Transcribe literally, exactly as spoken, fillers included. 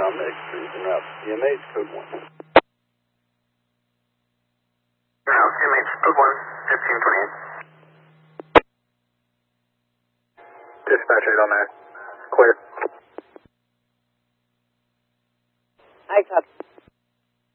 com, X-three is en route. C M H code one. Now, C M H code one, fifteen twenty-eight. Dispatch eight oh nine. Clear. I copy.